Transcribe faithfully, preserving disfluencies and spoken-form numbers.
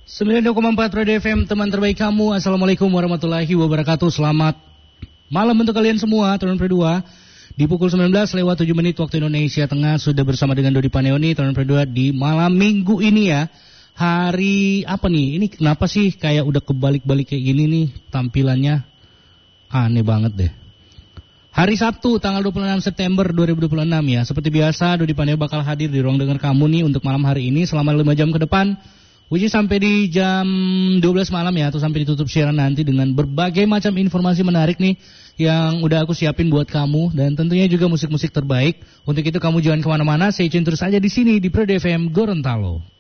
sembilan puluh koma empat Radio F M, teman terbaik kamu. Assalamualaikum warahmatullahi wabarakatuh. Selamat malam untuk kalian semua. Tahun kedua di pukul sembilan belas lewat tujuh menit waktu Indonesia Tengah sudah bersama dengan Dodi Paneoni. Tahun kedua di malam minggu ini ya. Hari apa nih? Ini kenapa sih kayak udah kebalik-balik kayak gini nih tampilannya? Aneh banget deh. Hari Sabtu tanggal dua puluh enam September dua ribu dua puluh enam ya. Seperti biasa Dodi Paneoni bakal hadir di ruang dengar kamu nih untuk malam hari ini selama lima jam ke depan. Which is sampai di jam dua belas malam ya, atau sampai ditutup siaran nanti dengan berbagai macam informasi menarik nih yang udah aku siapin buat kamu, dan tentunya juga musik-musik terbaik. Untuk itu kamu jangan kemana-mana, stay tune terus aja di sini di Pro F M Gorontalo.